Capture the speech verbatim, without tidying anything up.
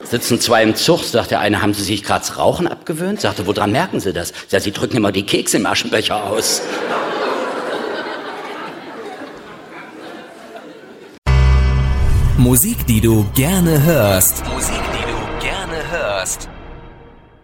Sitzen zwei im Zug, sagt der eine, haben Sie sich gerade das Rauchen abgewöhnt? Sagte, woran merken Sie das? Ja, Sie drücken immer die Kekse im Aschenbecher aus. Musik, die du gerne hörst. Musik, die du gerne hörst.